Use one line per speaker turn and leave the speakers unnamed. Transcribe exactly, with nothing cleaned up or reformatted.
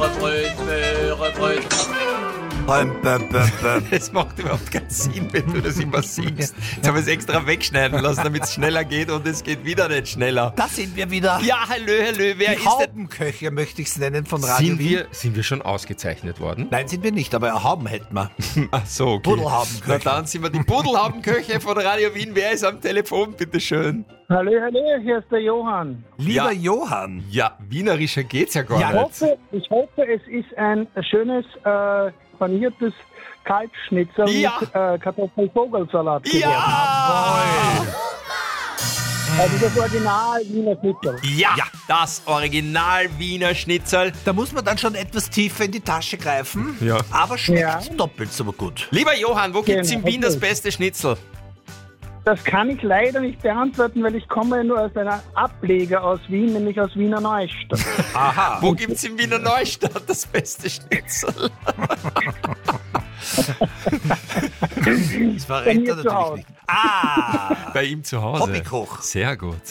Möhrebröt, Möhrebröt.
Bäm, bäm, bäm, bäm.
Das macht überhaupt keinen Sinn, wenn du das immer singst. Jetzt haben wir es extra wegschneiden lassen, damit es schneller geht und es geht wieder nicht schneller.
Da sind wir wieder.
Ja, hallö, hallö, wer
Die
ist denn?
Haubenköche möchte ich es nennen von Radio
Sind
Wien.
wir, sind wir schon ausgezeichnet worden?
Nein, sind wir nicht, aber Hauben hätten wir.
Ach so, okay.
Pudelhaubenköche.
Na dann sind wir die Pudelhaubenköche von Radio Wien. Wer ist am Telefon, bitteschön?
Hallo, hallo, hier ist der Johann.
Lieber
Ja.
Johann.
Ja, wienerischer geht's ja gar
Ja,
Ich
nicht.
hoffe, ich hoffe, es ist ein schönes, äh, paniertes Kalbschnitzel
Ja.
mit äh, Kartoffelvogelsalat geworden.
Ja!
Also das Original Wiener Schnitzel.
ja! Ja, das Original Wiener Schnitzel.
Da muss man dann schon etwas tiefer in die Tasche greifen,
Ja.
aber schmeckt
Ja.
doppelt so gut.
Lieber Johann, wo gibt's in
Genau,
Wien das
okay.
beste Schnitzel?
Das kann ich leider nicht beantworten, weil ich komme nur aus einer Ableger aus Wien, nämlich aus Wiener Neustadt.
Aha.
Wo gibt's in Wiener Neustadt das beste Schnitzel?
Das verrät
Bei mir
er
zu
natürlich
Hause.
nicht. Ah.
Bei ihm zu Hause.
Hobbykoch.
Sehr gut.